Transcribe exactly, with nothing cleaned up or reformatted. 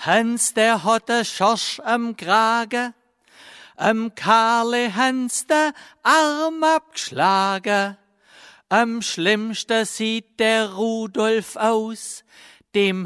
Hans, der hatte Schorsch am Krage, am Karle Hans der Arm abgeschlagen. Am schlimmsten sieht der Rudolf aus, dem